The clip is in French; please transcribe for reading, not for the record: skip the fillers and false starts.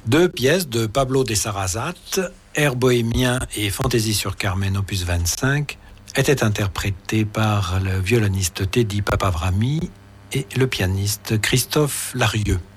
Deux pièces de Pablo de Sarasate, Air bohémien et Fantaisie sur Carmen, opus 25, étaient interprétées par le violoniste Teddy Papavrami et le pianiste Christophe Larieux.